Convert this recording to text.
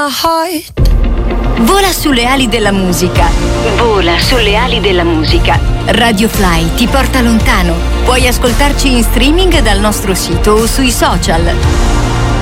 my heart. Vola sulle ali della musica. Vola sulle ali della musica. Radio Fly ti porta lontano. Puoi ascoltarci in streaming dal nostro sito o sui social.